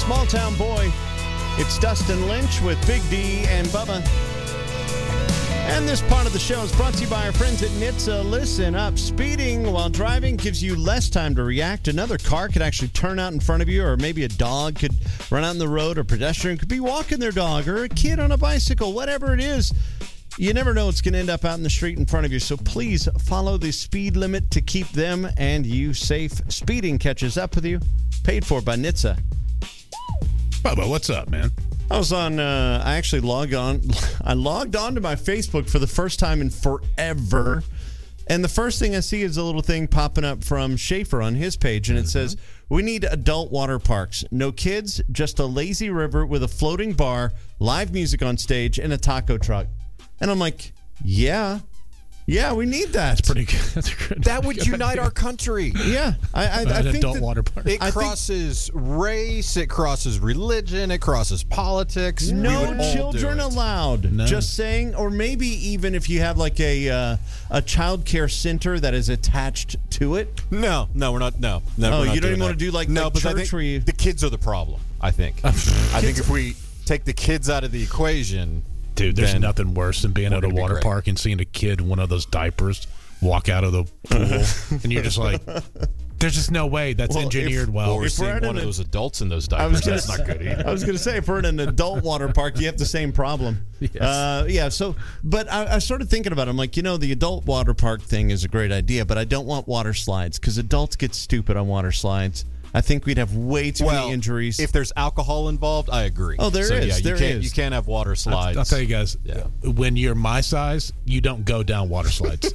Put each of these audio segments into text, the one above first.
Small Town Boy. It's Dustin Lynch with Big D and Bubba. And this part of the show is brought to you by our friends at NHTSA. Listen up. Speeding while driving gives you less time to react. Another car could actually turn out in front of you, or maybe a dog could run out in the road, or a pedestrian could be walking their dog, or a kid on a bicycle, whatever it is. You never know what's going to end up out in the street in front of you, so please follow the speed limit to keep them and you safe. Speeding catches up with you. Paid for by NHTSA. Bubba, what's up, man? I was on, I actually logged on to my Facebook for the first time in forever. And the first thing I see is a little thing popping up from Schaefer on his page. And it says, we need adult water parks. No kids, just a lazy river with a floating bar, live music on stage, and a taco truck. And I'm like, yeah, we need that. That's pretty good. That's a good. That would unite our country. Yeah. I think adult water park. It crosses race, it crosses religion, it crosses politics. No children allowed. No. Just saying. Or maybe even if you have like a child care center that is attached to it. No, we're not. No, Oh, we're not you don't even doing want to do like no, but I church think where you... the kids are the problem. I think. I think if we take the kids out of the equation, Dude, there's then nothing worse than being at a gonna be water great. park and seeing a kid in one of those diapers walk out of the pool, and you're just like, there's just no way that's Well, engineered or well. we're If we're seeing at one of those adults in those diapers. That's not good either. I was going to say, if we're in an adult water park, you have the same problem. Yes. But I started thinking about it. I'm like, the adult water park thing is a great idea, but I don't want water slides because adults get stupid on water slides. I think we'd have way too many injuries. If there's alcohol involved, I agree. Oh, there is. You can't have water slides. I'll tell you guys, when you're my size, you don't go down water slides.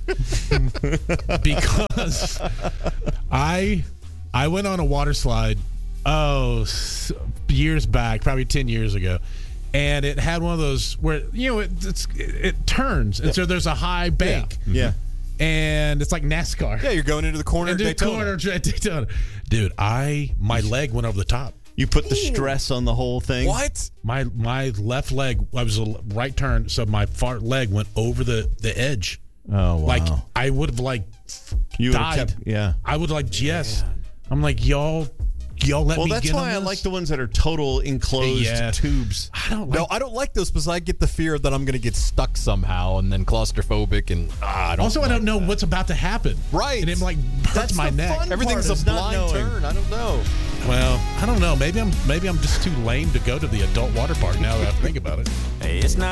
Because I went on a water slide, years back, probably 10 years ago. And it had one of those where, it turns. And so there's a high bank. Yeah. And it's like NASCAR. Yeah, you're going into the corner at Daytona. Dude, my leg went over the top. You put the stress on the whole thing. What? My left leg, I was a right turn, so my far leg went over the edge. Oh, wow. Like, I would have, like, You would've died. kept- yeah. I would, like, yes. I'm like, y'all let me Well, that's get why on I this? like the ones that are total enclosed tubes. I don't like. No, I don't like those because I get the fear that I'm going to get stuck somehow and then claustrophobic and I don't. Also, I don't know what's about to happen. Right. And it, like, hurts That's my the neck. fun Everything's part is a not blind knowing. turn. I don't know. Well, I don't know. Maybe I'm just too lame to go to the adult water park now that I think about it. Hey, it's not